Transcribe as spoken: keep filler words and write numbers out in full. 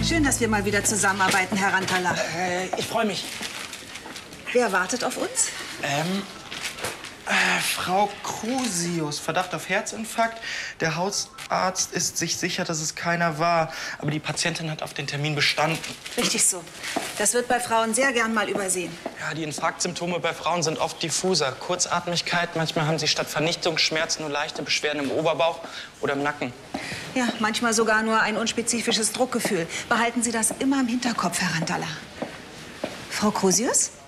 Schön, dass wir mal wieder zusammenarbeiten, Herr Rantala. Äh, ich freue mich. Wer wartet auf uns? Ähm, äh, Frau Crusius, Verdacht auf Herzinfarkt. Der Hausarzt ist sich sicher, dass es keiner war. Aber die Patientin hat auf den Termin bestanden. Richtig so. Das wird bei Frauen sehr gern mal übersehen. Ja, die Infarktsymptome bei Frauen sind oft diffuser. Kurzatmigkeit, manchmal haben sie statt Vernichtungsschmerzen nur leichte Beschwerden im Oberbauch oder im Nacken. Ja, manchmal sogar nur ein unspezifisches Druckgefühl. Behalten Sie das immer im Hinterkopf, Herr Rantala. Frau Crusius?